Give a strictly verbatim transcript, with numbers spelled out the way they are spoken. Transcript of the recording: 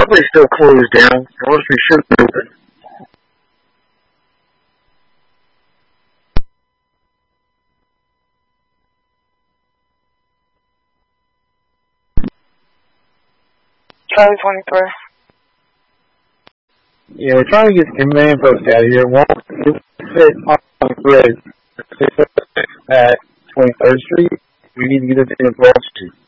Probably still closed down. Grocery should be open. Charlie twenty-three. Yeah, we're trying to get some command post out of here. One fit on the grid at twenty-third Street. We need to get it in Wall Street.